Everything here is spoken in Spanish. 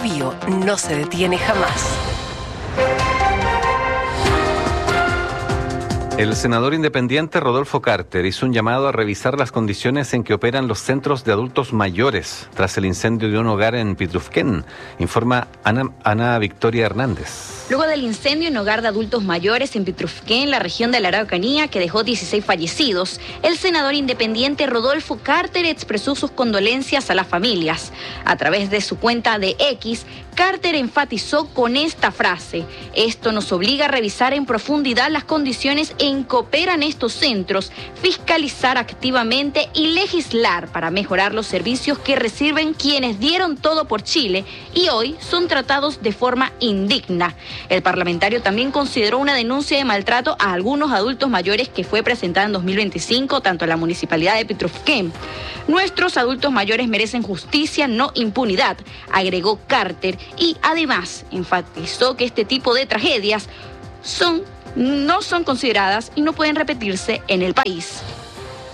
Biobío no se detiene jamás. El senador independiente Rodolfo Carter hizo un llamado a revisar las condiciones en que operan los centros de adultos mayores tras el incendio de un hogar en Pitrufquén, informa Ana Victoria Hernández. Luego del incendio en hogar de adultos mayores en Pitrufquén, en la región de la Araucanía, que dejó 16 fallecidos, el senador independiente Rodolfo Carter expresó sus condolencias a las familias. A través de su cuenta de X, Carter enfatizó con esta frase: esto nos obliga a revisar en profundidad las condiciones en que operan estos centros, fiscalizar activamente y legislar para mejorar los servicios que reciben quienes dieron todo por Chile y hoy son tratados de forma indigna. El parlamentario también consideró una denuncia de maltrato a algunos adultos mayores que fue presentada en 2025 tanto en la municipalidad de Pitrufquén. Nuestros adultos mayores merecen justicia, no impunidad, agregó Carter, y además enfatizó que este tipo de tragedias no son consideradas y no pueden repetirse en el país.